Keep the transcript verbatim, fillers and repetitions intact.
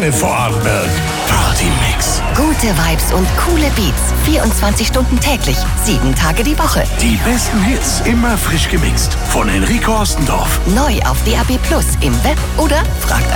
Beine voratmelden. Party-Mix. Gute Vibes und coole Beats. vierundzwanzig Stunden täglich, sieben Tage die Woche. Die besten Hits, immer frisch gemixt. Von Enrico Ostendorf. Neu auf D A B Plus, im Web oder fragt